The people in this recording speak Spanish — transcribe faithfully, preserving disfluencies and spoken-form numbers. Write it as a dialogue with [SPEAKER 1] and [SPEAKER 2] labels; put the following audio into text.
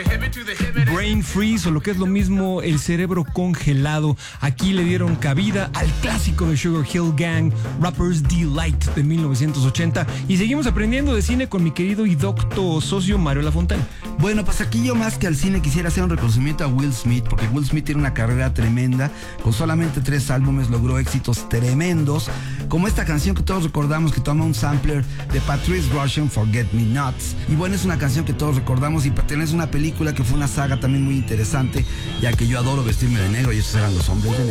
[SPEAKER 1] Brain Freeze, o lo que es lo mismo, el cerebro congelado. Aquí le dieron cabida al clásico de Sugar Hill Gang, Rapper's Delight, de mil novecientos ochenta. Y seguimos aprendiendo de cine con mi querido y docto socio Mario Lafontaine.
[SPEAKER 2] Bueno, pues aquí yo más que al cine quisiera hacer un reconocimiento a Will Smith, porque Will Smith tiene una carrera tremenda. Con solamente tres álbumes logró éxitos tremendos, como esta canción que todos recordamos, que toma un sampler de Patrice Rushen, Forget Me Nots. Y bueno, es una canción que todos recordamos y pertenece a una película que fue una saga también muy interesante, ya que yo adoro vestirme de negro y esos eran los hombres de negro.